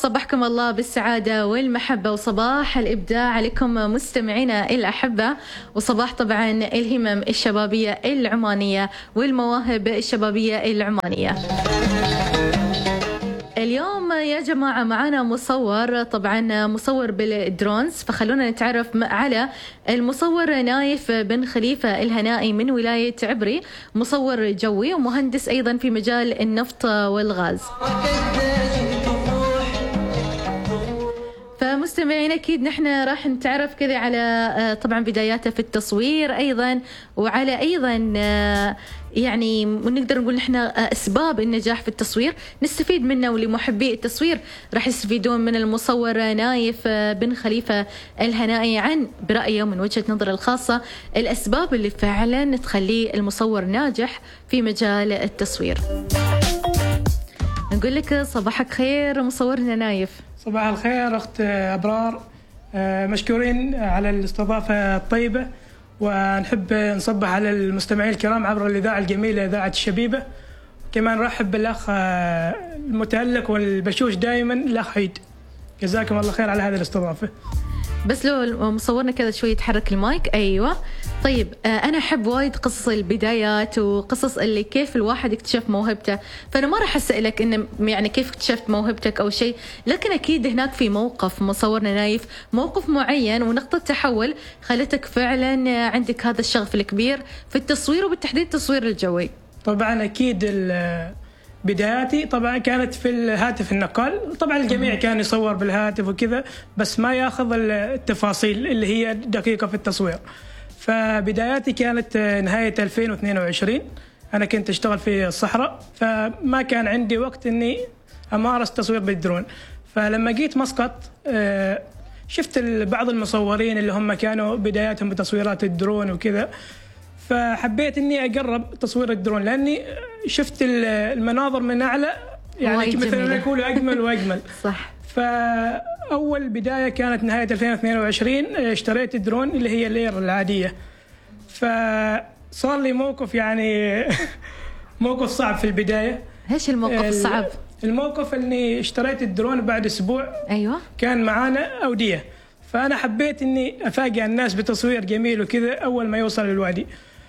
صبحكم الله بالسعادة والمحبة وصباح الإبداع لكم مستمعينا الأحبة، وصباح طبعا الهمم الشبابية العمانية والمواهب الشبابية العمانية. اليوم يا جماعة معنا مصور، طبعا مصور بالدرونز، فخلونا نتعرف على المصور نايف بن خليفة الهنائي من ولاية عبري، مصور جوي ومهندس أيضا في مجال النفط والغاز. فمستمعين أكيد نحن راح نتعرف كذا على طبعا بداياته في التصوير أيضا، وعلى أيضا يعني نقدر نقول نحن أسباب النجاح في التصوير نستفيد منه، ولمحبي التصوير راح يستفيدون من المصور نايف بن خليفة الهنائي عن برأيه من وجهة نظره الخاصة الأسباب اللي فعلا تخلي المصور ناجح في مجال التصوير. نقول لك صباحك خير مصورنا نايف. صباح الخير أخت أبرار، مشكورين على الاستضافة الطيبة، ونحب نصبح على المستمعين الكرام عبر الإذاعة الجميلة إذاعة الشبيبة. كمان نرحب بالأخ المتألق والبشوش دائما الأخ عيد، جزاكم الله خير على هذه الاستضافة. بس لو مصورنا كذا شوي يتحرك المايك. أيوة طيب، أنا أحب وايد قصص البدايات وقصص اللي كيف الواحد اكتشف موهبته، فأنا ما راح أسألك إنه يعني كيف اكتشفت موهبتك أو شيء، لكن أكيد هناك في موقف مصورنا نايف، موقف معين ونقطة تحول خلتك فعلا عندك هذا الشغف الكبير في التصوير وبالتحديد التصوير الجوي. طبعا أكيد بداياتي طبعا كانت في الهاتف النقال، طبعا الجميع كان يصور بالهاتف وكذا، بس ما ياخذ التفاصيل اللي هي دقيقة في التصوير. فبداياتي كانت نهاية 2022، أنا كنت أشتغل في الصحراء، فما كان عندي وقت إني أمارس تصوير بالدرون. فلما جيت مسقط شفت بعض المصورين اللي هم كانوا بداياتهم بتصويرات الدرون وكذا، فحبيت إني أقرب تصوير الدرون، لأني شفت المناظر من أعلى، يعني مثل ما يقولوا أجمل وأجمل. صح. فأول بداية كانت نهاية 2022، اشتريت الدرون اللي هي اللير العادية. فصار لي موقف يعني موقف صعب في البداية. إيش الموقف الصعب؟ الموقف إني اشتريت الدرون بعد أسبوع. أيوة. كان معانا أودية، فأنا حبيت إني أفاجئ الناس بتصوير جميل وكذا أول ما يوصل للوادي.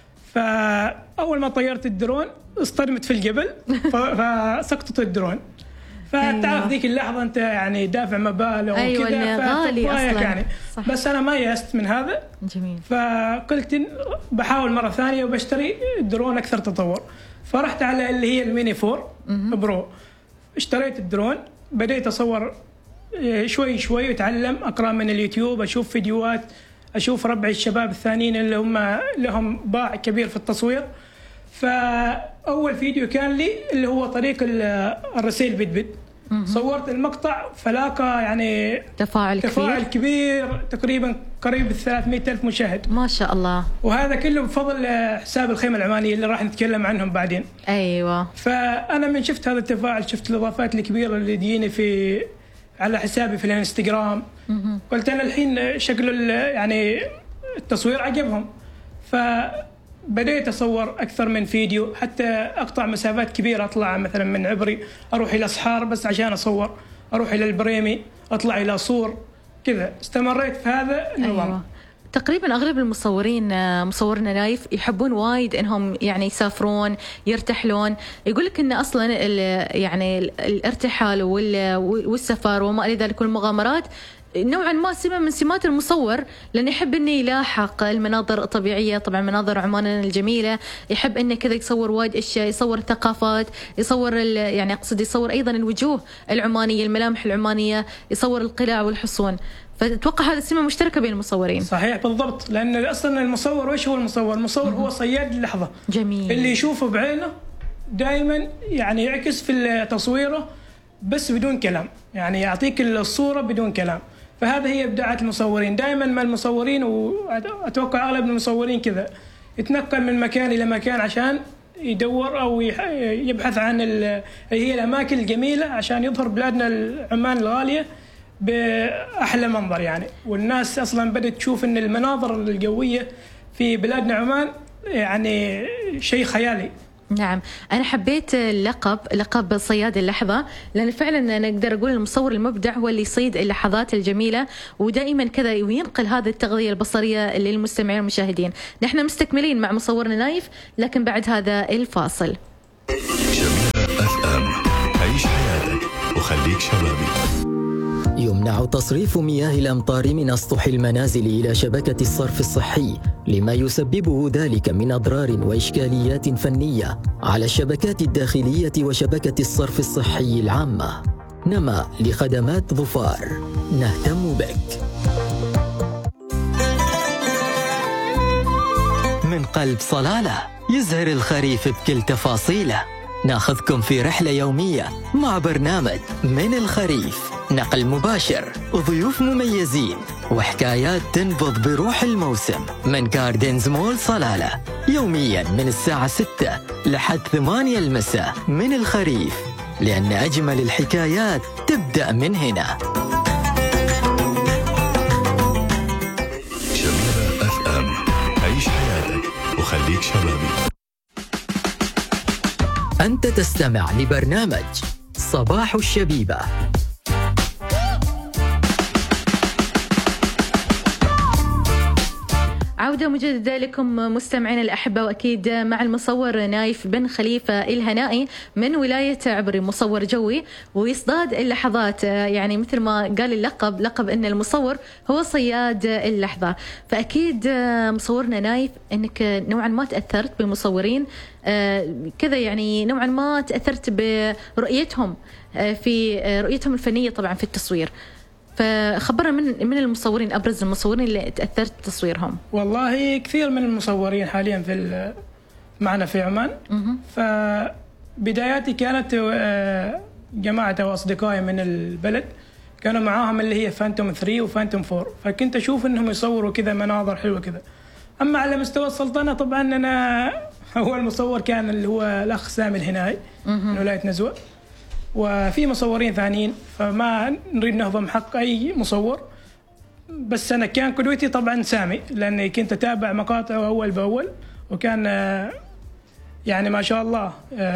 فأول ما طيرت الدرون اصطدمت في الجبل فسقطت الدرون. فتعرف ذيك اللحظة أنت يعني دافع مبالغ أيوة وكذا، غالي أصلاً يعني. بس أنا ما يأست من هذا. جميل. فقلت بحاول مرة ثانية وبشتري الدرون أكثر تطور. فرحت على اللي هي الميني 4 برو، اشتريت الدرون، بديت أصور شوي شوي وتعلم، أقرأ من اليوتيوب، أشوف فيديوهات، أشوف ربع الشباب الثانيين اللي هم لهم باع كبير في التصوير. فأول فيديو كان لي اللي هو طريق الرسيل بدبد، صورت المقطع فلاقى يعني تفاعل كبير تقريبا قريب 300,000 مشاهد ما شاء الله، وهذا كله بفضل حساب الخيمة العمانية اللي راح نتكلم عنهم بعدين. أيوة. فأنا من شفت هذا التفاعل، شفت الإضافات الكبيرة اللي تجيني على حسابي في الانستغرام، قلت أنا الحين شكل يعني التصوير عجبهم، فبديت أصور أكثر من فيديو، حتى أقطع مسافات كبيرة، أطلع مثلا من عبري أروح إلى أصحار بس عشان أصور، أروح إلى البريمي، أطلع إلى صور كذا. استمريت في هذا النظام. أيوة. تقريبا أغلب المصورين مصورنا نايف يحبون وايد إنهم يعني يسافرون يرتحلون، يقولك إن أصلا يعني الارتحال والسفر وما إلى ذلك والمغامرات نوعا ما سمة من سمات المصور، لأنه يحب إنه يلاحق المناظر الطبيعية، طبعا مناظر عماننا الجميلة، يحب إنه كذا يصور وايد أشياء، يصور ثقافات، يصور يعني أقصد يصور أيضا الوجوه العمانية، الملامح العمانية، يصور القلاع والحصون. فتوقع هذا السمة مشتركة بين المصورين. صحيح بالضبط، لأن أصلا المصور وإيش هو المصور؟ المصور هو صياد اللحظة. جميل. اللي يشوفه بعينه دائما يعني يعكس في تصويره بس بدون كلام، يعني يعطيك الصورة بدون كلام. فهذا هي إبداعات المصورين دائما. ما المصورين وأتوقع أغلب المصورين كذا يتنقل من مكان إلى مكان عشان يدور أو يبحث عن هي الأماكن الجميلة عشان يظهر بلادنا عمان الغالية بأحلى منظر يعني. والناس أصلا بدأت تشوف إن المناظر الجوية في بلادنا عمان يعني شيء خيالي. نعم، أنا حبيت لقب صياد اللحظة، لأن فعلا أنا أقدر أقول المصور المبدع هو اللي يصيد اللحظات الجميلة ودائما كذا وينقل هذه التغذية البصرية للمستمعين والمشاهدين. نحن مستكملين مع مصورنا نايف لكن بعد هذا الفاصل. جميلة FM، عيش حياتك وخليك شبابي. يمنع تصريف مياه الأمطار من أسطح المنازل إلى شبكة الصرف الصحي لما يسببه ذلك من أضرار وإشكاليات فنية على الشبكات الداخلية وشبكة الصرف الصحي العامة. نما لخدمات ظفار، نهتم بك. من قلب صلالة يزهر الخريف بكل تفاصيله. ناخذكم في رحلة يومية مع برنامج من الخريف، نقل مباشر وضيوف مميزين وحكايات تنبض بروح الموسم من جاردنز مول صلالة، يوميا من الساعة 6 لحد 8 المساء. من الخريف، لأن أجمل الحكايات تبدأ من هنا. جميلة FM، عيش حياتك وخليك شبابي. أنت تستمع لبرنامج صباح الشبيبة. عودة مجددة لكم مستمعين الأحبة، وأكيد مع المصور نايف بن خليفة الهنائي من ولاية عبري، مصور جوي ويصطاد اللحظات. يعني مثل ما قال اللقب، لقب أن المصور هو صياد اللحظة. فأكيد مصورنا نايف أنك نوعا ما تأثرت بالمصورين كذا، يعني نوعا ما تأثرت برؤيتهم في رؤيتهم الفنية طبعا في التصوير. فخبرنا من المصورين، أبرز المصورين اللي تأثرت بتصويرهم. والله كثير من المصورين حاليا معنا في عمان. فبداياتي كانت جماعة وأصدقائي من البلد كانوا معاهم اللي هي فانتوم 3 وفانتوم 4، فكنت أشوف إنهم يصوروا كذا مناظر حلوة كذا. أما على مستوى السلطنة طبعا أنا أول مصور كان اللي هو الأخ سامي الهنائي من ولاية نزوة، وفي مصورين ثانيين، فما نريد نهضم حق أي مصور، بس أنا كان قدوتي طبعا سامي، لأني كنت أتابع مقاطعه أول بأول، وكان يعني ما شاء الله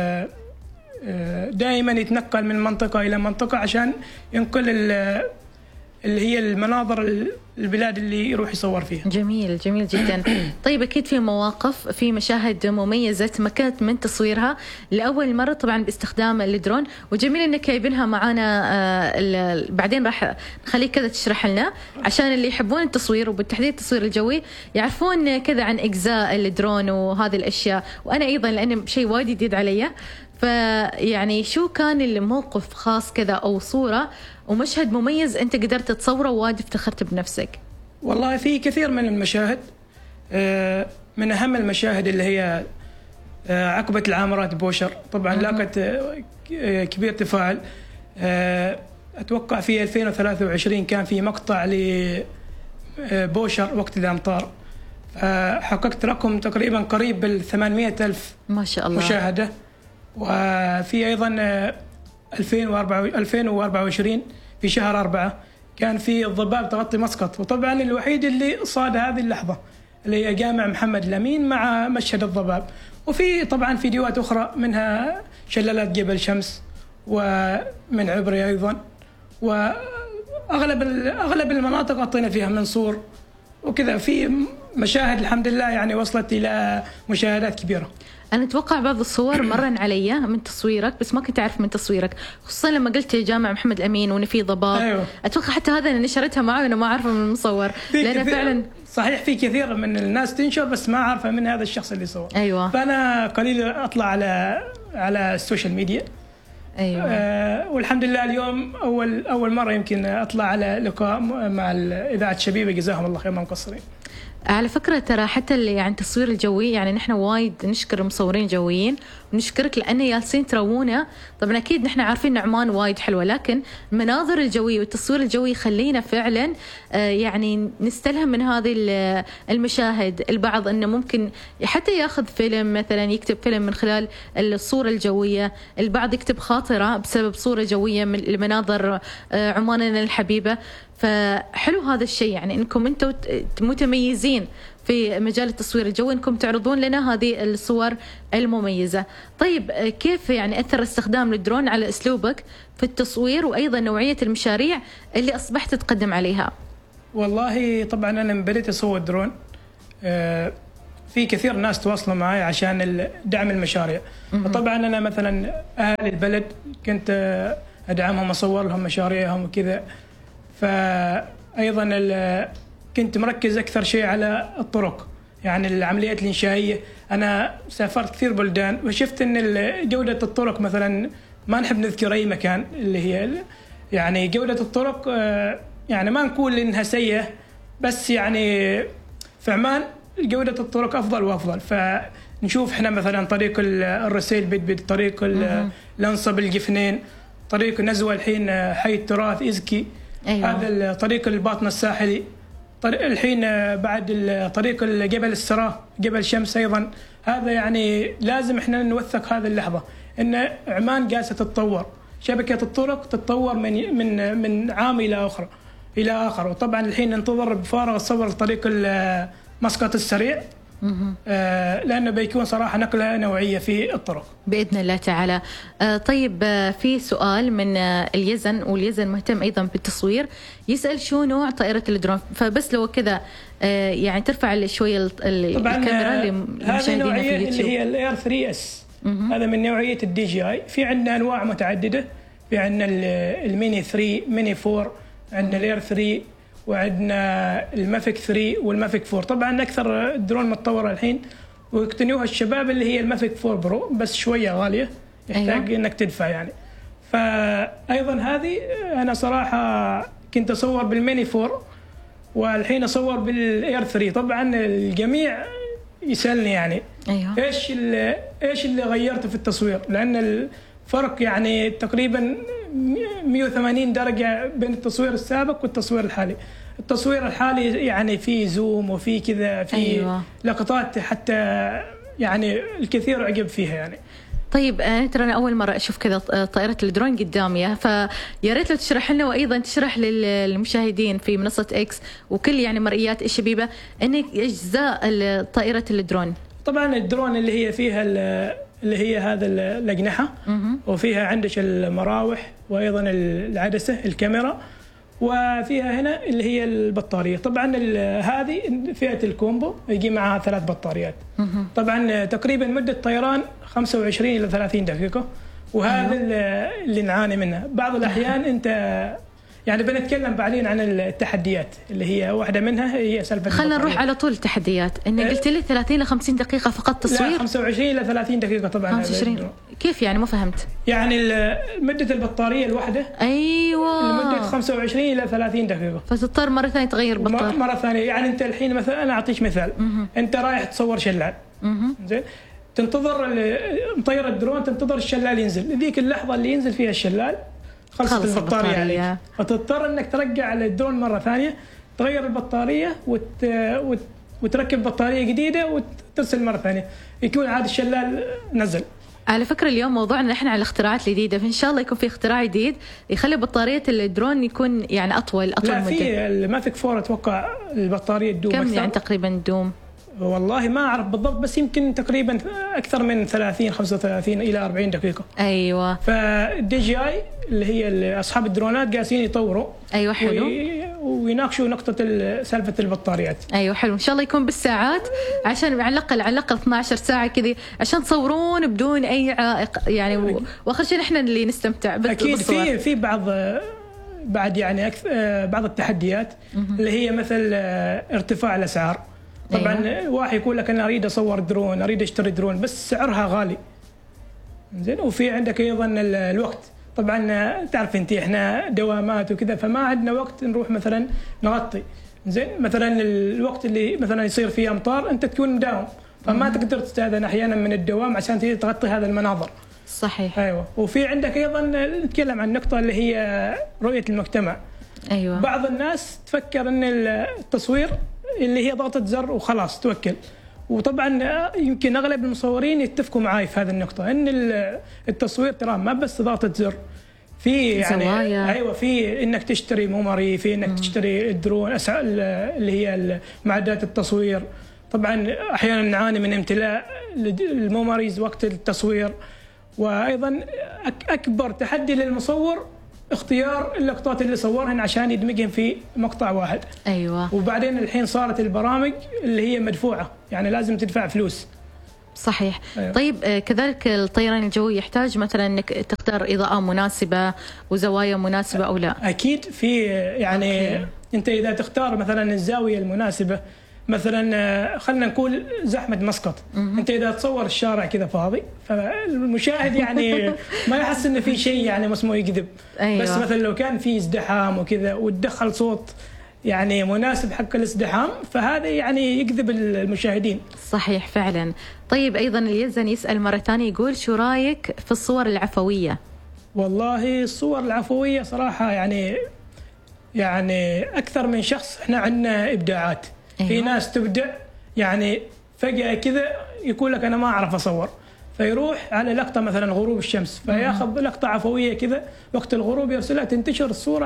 دائما يتنقل من منطقة إلى منطقة عشان ينقل اللي هي المناظر البلاد اللي يروح يصور فيها. جميل جميل جدا. طيب أكيد في مواقف، في مشاهد مميزة تمكنت من تصويرها لأول مرة طبعا باستخدام الدرون، وجميل إنك جايبينها معانا. بعدين راح نخليك كذا تشرح لنا عشان اللي يحبون التصوير وبالتحديد التصوير الجوي يعرفون كذا عن أجزاء الدرون وهذه الأشياء، وأنا أيضا لأن شيء وايد جديد علي. فيعني شو كان الموقف خاص كذا أو صورة ومشهد مميز أنت قدرت تصوره وايد افتخرت بنفسك؟ والله في كثير من المشاهد. من أهم المشاهد اللي هي عقبة العامرات بوشر، طبعا لاقت كبير تفاعل. أتوقع في 2023 كان في مقطع لبوشر وقت الأمطار، حققت رقم تقريبا قريب بال 800,000 ما شاء الله مشاهدة. وفي أيضا 2024 في شهر 4 كان في الضباب تغطي مسقط، وطبعا الوحيد اللي صاد هذه اللحظة اللي هي جامع محمد الأمين مع مشهد الضباب. وفي طبعا فيديوهات أخرى منها شلالات جبل شمس ومن عبري أيضا، وأغلب المناطق غطينا فيها منصور وكذا. في مشاهد الحمد لله يعني وصلت إلى مشاهدات كبيرة. أنا أتوقع بعض الصور مرن علي من تصويرك بس ما كنت أعرف من تصويرك، خصوصا لما قلت جامع محمد الأمين وإن في ضباب. أيوة. أتوقع حتى هذا أنا نشرتها معي وأنا ما أعرفه من المصور، لأن فعلا صحيح في كثير من الناس تنشر بس ما عارفة من هذا الشخص اللي صور. أيوة. فأنا قليل أطلع على السوشيال ميديا. أيوة. والحمد لله اليوم أول مرة يمكن أطلع على لقاء مع إذاعة شبيبة، جزاهم الله خير ما مقصرين. على فكرة ترى حتى اللي يعني التصوير الجوي، يعني نحن وايد نشكر المصورين الجويين ونشكرك لأن يالسين تروونا. طبعا أكيد نحن عارفين إن عمان وايد حلوة، لكن المناظر الجوية والتصوير الجوي يخلينا فعلا يعني نستلهم من هذه المشاهد. البعض إنه ممكن حتى ياخذ فيلم مثلا، يكتب فيلم من خلال الصورة الجوية، البعض يكتب خاطرة بسبب صورة جوية من المناظر عماننا الحبيبة. فحلو هذا الشيء، يعني انكم انتم متميزين في مجال التصوير الجوي، انكم تعرضون لنا هذه الصور المميزة. طيب كيف يعني أثر استخدام الدرون على أسلوبك في التصوير، وأيضا نوعية المشاريع اللي أصبحت تقدم عليها؟ والله طبعا أنا من بديت أصور درون في كثير ناس تواصلوا معي عشان دعم المشاريع. فطبعا أنا مثلا أهل البلد كنت أدعمهم، أصور لهم مشاريعهم وكذا. فأيضا كنت مركز أكثر شيء على الطرق، يعني العمليات الإنشائية. أنا سافرت كثير بلدان وشفت أن جودة الطرق مثلا ما نحب نذكر أي مكان، اللي هي يعني جودة الطرق يعني ما نقول إنها سيئة، بس يعني في عمان جودة الطرق أفضل وأفضل. فنشوف إحنا مثلا طريق الرسيل بدبد، طريق الأنصب الجفنين، طريق نزوة الحين حي التراث إزكي. أيوة. هذا طريق الباطن الساحلي. الحين بعد طريق جبل السراء، جبل شمس أيضا. هذا يعني لازم إحنا نوثق هذه اللحظة، إن عمان قاسة تتطور، شبكة الطرق تتطور من عام إلى آخر. وطبعا الحين ننتظر بفارغ الصبر طريق مسقط السريع، لأنه بيكون صراحة نقلة نوعية في الطرق بإذن الله تعالى. طيب في سؤال من اليزن، واليزن مهتم أيضا بالتصوير، يسأل شو نوع طائرة الدرون، فبس لو كذا يعني ترفع شوية الكاميرا للمشاهدين في اليوتيوب. اللي هي الإير 3S، هذا من نوعية الدي جي آي. في عندنا أنواع متعددة، في عندنا الميني 3، ميني 4، عندنا الإير 3، وعندنا المافيك 3 والمافيك 4. طبعا أكثر الدرون متطورة الحين ويقتنيوها الشباب اللي هي المافيك 4 برو، بس شوية غالية، يحتاج أيوة. إنك تدفع يعني. فأيضا هذه أنا صراحة كنت أصور بالميني 4 والحين أصور بالإير 3. طبعا الجميع يسألني يعني أيوة. إيش اللي غيرته في التصوير، لأن الفرق يعني تقريبا 180 درجة بين التصوير السابق والتصوير الحالي. التصوير الحالي يعني في زوم وفي كذا، في أيوة. لقطات حتى يعني الكثير عجب فيها يعني. طيب ترى أنا أول مرة أشوف كذا طائرة الدرون قدامي، فيا ريت لو تشرح لنا وأيضا تشرح للمشاهدين في منصة إكس وكل يعني مرئيات الشبيبة أن أجزاء طائرة الدرون. طبعا الدرون اللي هي فيها اللي هي هذا الأجنحة، وفيها عندك المراوح وأيضا العدسة الكاميرا، وفيها هنا اللي هي البطارية. طبعا هذه فئة الكومبو يجي معها 3 بطاريات. طبعا تقريبا مدة طيران 25 إلى 30 دقيقة، وهذا اللي نعاني منه. بعض الأحيان أنت يعني بنتكلم بعدين عن التحديات اللي هي واحدة منها هي سالفة. خلينا نروح على طول التحديات. إن قلت لي 30 إلى 50 دقيقة فقط تصوير. لا 25 إلى 30 دقيقة طبعا. 25 كيف يعني؟ ما فهمت. يعني مدة البطارية الواحدة أيوة لمدة 25 إلى 30 دقيقة، فتضطر مرة ثانية تغير بطارية. مرة ثانية يعني أنت الحين مثلا أنا أعطيك مثال. أنت رايح تصور شلال، زين، تنتظر مطير الدرون، تنتظر الشلال ينزل. ذيك اللحظة اللي ينزل فيها الشلال خلصت البطارية عليك، فتضطر انك ترجع الدرون مرة ثانية، تغير البطارية وتركب بطارية جديدة وترسل مرة ثانية، يكون عاد الشلال نزل. على فكرة اليوم موضوعنا نحن على الاختراعات الجديدة، فإن شاء الله يكون في اختراع جديد يخلي بطارية الدرون يكون يعني أطول مدة. لا في المافيك 4 أتوقع البطارية تدوم كم أكثر. يعني تقريبا تدوم؟ والله ما أعرف بالضبط، بس يمكن تقريبا أكثر من 30 35 إلى 40 دقيقة. أيوة. فالدي جي آي اللي هي أصحاب الدرونات قاسين يطوروا. أيوة حلو. ويناقشوا نقطة سالفة البطاريات. أيوة حلو، إن شاء الله يكون بالساعات عشان على الأقل 12 ساعة كذا عشان تصورون بدون أي عائق يعني، وآخر شيء نحن اللي نستمتع بالصور. أكيد في بعد يعني بعض التحديات اللي هي مثل ارتفاع الأسعار. طبعا أيوة. واحد يقول لك أنا أريد أصور درون، أريد أشتري درون، بس سعرها غالي، زين. وفي عندك أيضا الوقت. طبعا تعرف أنت إحنا دوامات وكذا، فما عندنا وقت نروح مثلا نغطي، زين. مثلا الوقت اللي مثلا يصير فيه أمطار أنت تكون مداوم، فما تقدر تستأذن أحيانا من الدوام عشان تيجي تغطي هذا المناظر. صحيح. أيوة. وفي عندك أيضا نتكلم عن نقطة اللي هي رؤية المجتمع. أيوة. بعض الناس تفكر أن التصوير اللي هي ضغطة زر وخلاص توكل، وطبعا يمكن أغلب المصورين يتفقوا معي في هذه النقطة، أن التصوير ترى ما بس ضغطة زر، في يعني زوايا. ايوه، في انك تشتري ميموري، في انك تشتري الدرون اللي هي معدات التصوير. طبعا احيانا نعاني من امتلاء الميموريز وقت التصوير. وايضا اكبر تحدي للمصور اختيار اللقطات اللي صورهن عشان يدمجهن في مقطع واحد. ايوه. وبعدين الحين صارت البرامج اللي هي مدفوعه، يعني لازم تدفع فلوس. صحيح. أيوة. طيب كذلك الطيران الجوي يحتاج مثلا انك تختار اضاءه مناسبه وزوايا مناسبه او لا؟ اكيد في يعني انت اذا تختار مثلا الزاويه المناسبه، مثلا خلينا نقول زحمه مسقط، انت اذا تصور الشارع كذا فاضي فالمشاهد يعني ما يحس انه في شيء يعني اسمه يكذب. أيوة. بس مثلا لو كان في ازدحام وكذا وتدخل صوت يعني مناسب حق الازدحام، فهذا يعني يجذب المشاهدين. صحيح فعلا. طيب ايضا اليزن يسال مره ثانيه، يقول شو رايك في الصور العفويه؟ والله الصور العفويه صراحه يعني اكثر من شخص احنا عندنا ابداعات. أيوة. في ناس تبدع يعني فجاه كذا يقول لك انا ما اعرف اصور، فيروح على لقطه مثلا غروب الشمس فياخذ لقطه عفويه كذا وقت الغروب يرسلها، تنتشر الصوره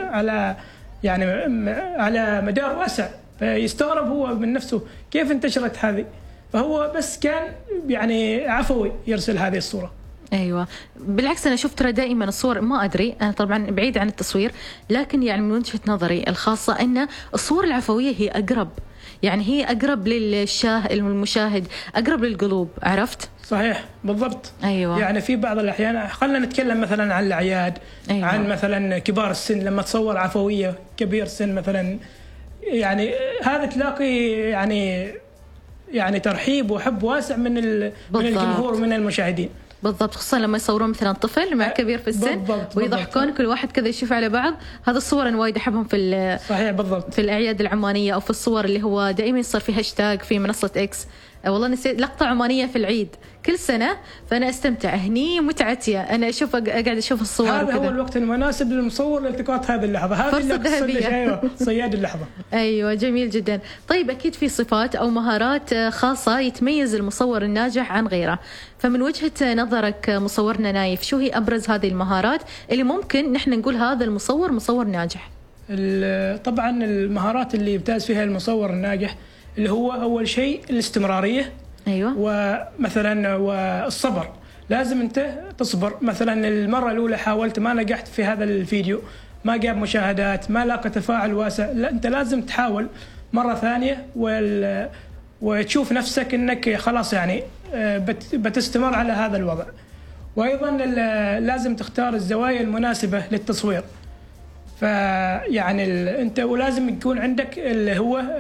على مدار واسع، فيستغرب هو من نفسه كيف انتشرت هذه. فهو بس كان يعني عفوي يرسل هذه الصوره. ايوه بالعكس، انا شفت ترى دائما الصور، ما ادري انا طبعا بعيد عن التصوير، لكن يعني من وجهه نظري الخاصه ان الصور العفويه هي اقرب، يعني هي اقرب المشاهد، اقرب للقلوب، عرفت؟ صحيح بالضبط. ايوه. يعني في بعض الاحيان خلينا نتكلم مثلا عن الاعياد. أيوة. عن مثلا كبار السن، لما تصور عفويه كبير سن مثلا، يعني هذا تلاقي يعني ترحيب وحب واسع من الجمهور ومن المشاهدين. بالضبط، خصوصا لما يصورون مثلا طفل مع كبير في السن. بالضبط. ويضحكون كل واحد كذا يشوف على بعض. هذا الصور انا وايد احبهم في صحيح بالضبط، في الاعياد العمانيه، او في الصور اللي هو دائما يصير في هاشتاج في منصه اكس. والله نسيت لقطه عمانيه في العيد كل سنه، فانا استمتع هني متعتي انا قاعد اشوف الصور. هذا هو الوقت المناسب للمصور لالتقاط هذه اللحظه، هذه فرصه ذهبيه. ايوه صياد اللحظه. ايوه جميل جدا. طيب اكيد في صفات او مهارات خاصه يتميز المصور الناجح عن غيره، فمن وجهه نظرك مصورنا نايف، شو هي ابرز هذه المهارات اللي ممكن نحن نقول هذا المصور مصور ناجح؟ طبعا المهارات اللي يمتاز فيها المصور الناجح اللي هو أول شيء الاستمرارية. أيوة. ومثلا والصبر، لازم أنت تصبر. مثلا المرة الأولى حاولت ما نجحت في هذا الفيديو، ما جاب مشاهدات، ما لاقى تفاعل واسع، لا أنت لازم تحاول مرة ثانية وتشوف نفسك أنك خلاص يعني بتستمر على هذا الوضع. وأيضا لازم تختار الزوايا المناسبة للتصوير. فيعني أنت ولازم يكون عندك اللي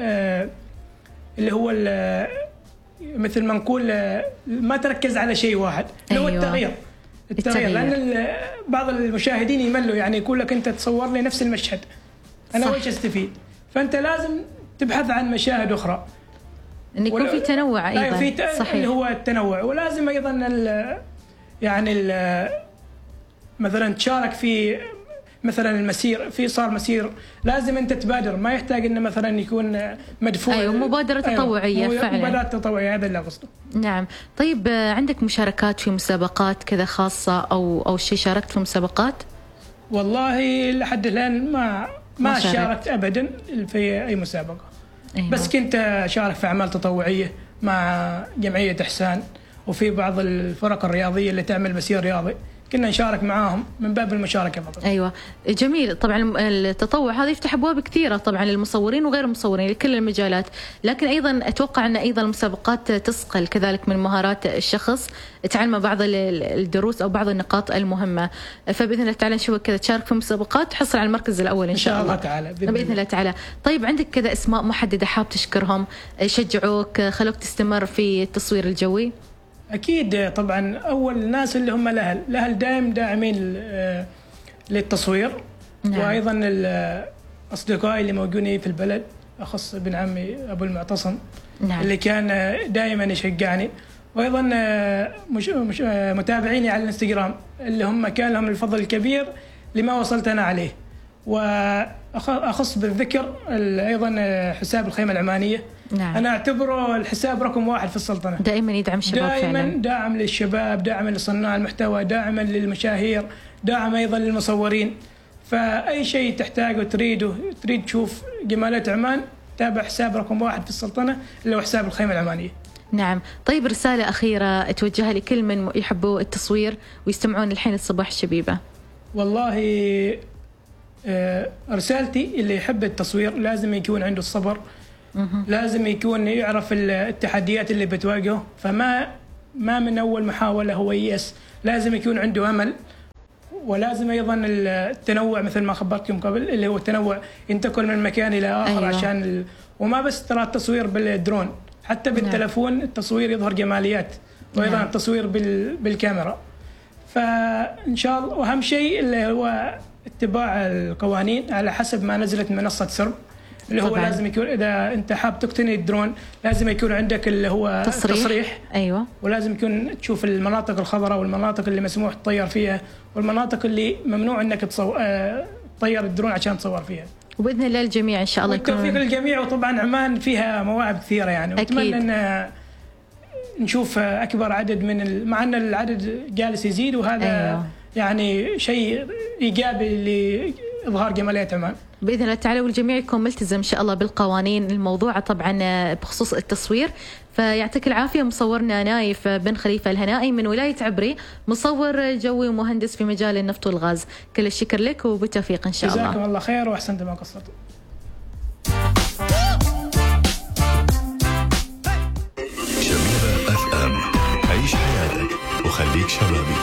هو مثل ما نقول ما تركز على شيء واحد. أيوة. هو التغيير. لأن بعض المشاهدين يملوا، يعني يقول لك أنت تصور لي نفس المشهد، أنا وش استفيد؟ فأنت لازم تبحث عن مشاهد أخرى، إن يكون في تنوع أيضا. صحيح. اللي هو التنوع. ولازم أيضا مثلا تشارك في مثلا المسير، صار مسير لازم انت تبادر، ما يحتاج انه مثلا يكون مدفوع. ايوه مبادره تطوعيه. أيوة. فعلا مبادره تطوعيه، هذا اللي قصده. نعم. طيب عندك مشاركات في مسابقات كذا خاصه او شيء شاركت في مسابقات؟ والله لحد الان ما شاركت ابدا في اي مسابقه. أيوة. بس كنت اشارك في اعمال تطوعيه مع جمعيه احسان، وفي بعض الفرق الرياضيه اللي تعمل مسير رياضي كنا نشارك معاهم من باب المشاركة فقط. أيوة جميل. طبعا التطوع هذا يفتح أبواب كثيرة طبعا للمصورين وغير المصورين لكل المجالات، لكن أيضا أتوقع أن أيضا المسابقات تسقل كذلك من مهارات الشخص، تعلم بعض الدروس أو بعض النقاط المهمة. فبإذن الله تعالى نشوفك كذا تشارك في مسابقات تحصل على المركز الأول إن شاء الله تعالى. بإذن الله تعالى. طيب عندك كذا أسماء محددة حاب تشكرهم يشجعوك خلوك تستمر في التصوير الجوي؟ أكيد طبعا. أول الناس اللي هم الأهل داعمين للتصوير. نعم. وأيضا أصدقائي اللي موجودين في البلد، أخص ابن عمي أبو المعتصم. نعم. اللي كان دائما يشجعني، وأيضا متابعيني على الانستغرام اللي هم كان لهم الفضل الكبير لما وصلت أنا عليه. وأخص بالذكر أيضا حساب الخيمة العمانية. نعم. أنا أعتبره الحساب رقم 1 في السلطنة. دائما يدعم الشباب دائما فعلا. داعم للشباب، داعم لصناع المحتوى، داعما للمشاهير، داعم أيضا للمصورين. فأي شيء تحتاجه تريد تشوف جمالات عمان، تابع حساب رقم 1 في السلطنة اللي هو حساب الخيمة العمانية. نعم. طيب رسالة أخيرة توجهها لكل من يحبوا التصوير ويستمعون الحين الصباح الشبيبة. والله رسالتي اللي يحب التصوير لازم يكون عنده الصبر، لازم يكون يعرف التحديات اللي بتواجهه، فما من أول محاولة هو ييأس، لازم يكون عنده أمل. ولازم أيضا التنوع مثل ما خبرتكم قبل، اللي هو التنوع ينتقل من مكان إلى آخر. أيوة. عشان وما بس ترى التصوير بالدرون، حتى بالتلفون التصوير يظهر جماليات، وأيضا التصوير بالكاميرا. فإن شاء الله، وأهم شيء اللي هو اتباع القوانين على حسب ما نزلت منصة سرب، اللي هو طبعاً. لازم يكون إذا أنت حاب تقتني الدرون لازم يكون عندك اللي هو تصريح. أيوة. ولازم يكون تشوف المناطق الخضراء والمناطق اللي مسموح تطير فيها، والمناطق اللي ممنوع أنك تطير الدرون عشان تصور فيها. وبإذن الله الجميع إن شاء الله يكون التوفيق للجميع. وطبعا عمان فيها مواهب كثيرة يعني، وأتمنى أن نشوف أكبر عدد مع أن العدد جالس يزيد، وهذا أيوة. يعني شيء إيجابي لإظهار جماليات عمان بإذن الله تعالى. والجميع يكون ملتزم إن شاء الله بالقوانين الموضوعة طبعا بخصوص التصوير. فيعطيك العافية مصورنا نايف بن خليفة الهنائي من ولاية عبري، مصور جوي ومهندس في مجال النفط والغاز. كل الشكر لك وبالتوفيق إن شاء الله. جزاكم الله خير وأحسنتم ما قصرتم. شبيبة FM، عيش حياتك وخليك شبابي.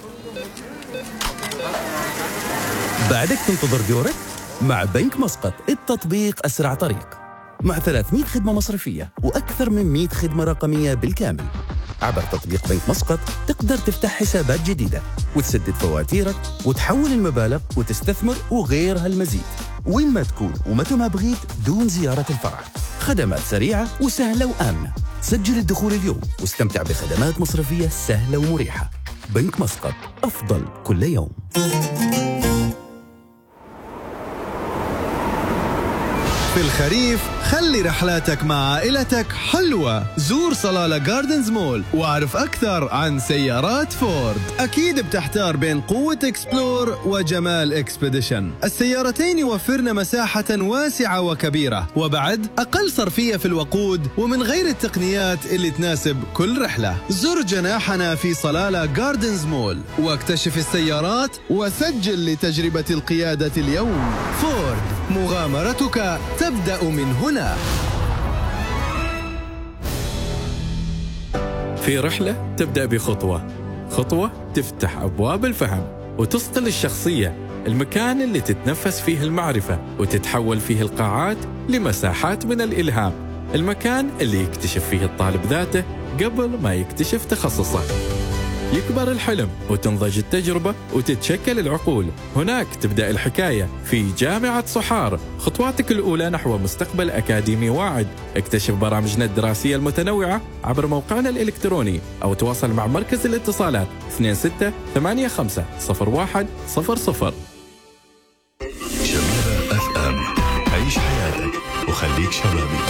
بعدك تنتظر دورك؟ مع بنك مسقط التطبيق أسرع طريق، مع 300 خدمة مصرفية وأكثر من 100 خدمة رقمية بالكامل. عبر تطبيق بنك مسقط تقدر تفتح حسابات جديدة وتسدد فواتيرك وتحول المبالغ وتستثمر وغيرها المزيد، وين ما تكون ومتى ما بغيت دون زيارة الفرع. خدمات سريعة وسهلة وآمنة. سجل الدخول اليوم واستمتع بخدمات مصرفية سهلة ومريحة. بنك مسقط، أفضل كل يوم. في الخريف خلي رحلاتك مع عائلتك حلوة. زور صلالة جاردنز مول واعرف أكثر عن سيارات فورد. أكيد بتحتار بين قوة إكسبلور وجمال إكسبيديشن. السيارتين يوفرن مساحة واسعة وكبيرة، وبعد أقل صرفية في الوقود، ومن غير التقنيات اللي تناسب كل رحلة. زر جناحنا في صلالة جاردنز مول واكتشف السيارات وسجل لتجربة القيادة اليوم. فورد، مغامرتك تبدأ من هنا. في رحلة تبدأ بخطوة، خطوة تفتح أبواب الفهم وتصقل الشخصية، المكان اللي تتنفس فيه المعرفة وتتحول فيه القاعات لمساحات من الإلهام، المكان اللي يكتشف فيه الطالب ذاته قبل ما يكتشف تخصصه. يكبر الحلم وتنضج التجربة وتتشكل العقول. هناك تبدأ الحكاية في جامعة صحار، خطواتك الأولى نحو مستقبل أكاديمي واعد. اكتشف برامجنا الدراسية المتنوعة عبر موقعنا الإلكتروني أو تواصل مع مركز الاتصالات 26850100. شبيبة FM، عيش حياتك وخليك شبابي.